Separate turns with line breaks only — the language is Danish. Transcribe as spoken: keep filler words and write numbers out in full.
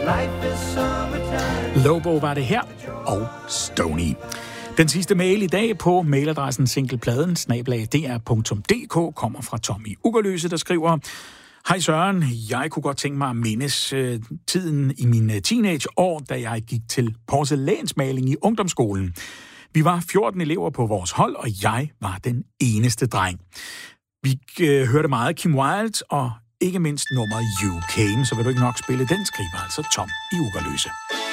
Lobo var det her, og Stoney. Den sidste mail i dag på mailadressen singlepladen snabel-a d r punktum d k kommer fra Tommy Ugerløse, der skriver: Hej Søren, jeg kunne godt tænke mig at mindes øh, tiden i mine teenageår, da jeg gik til porcelænsmaling i ungdomsskolen. Vi var fjorten elever på vores hold, og jeg var den eneste dreng. Vi øh, hørte meget Kim Wilde, og ikke mindst nummeret You Came, så vil du ikke nok spille den, skriver altså Tom i Ugerløse.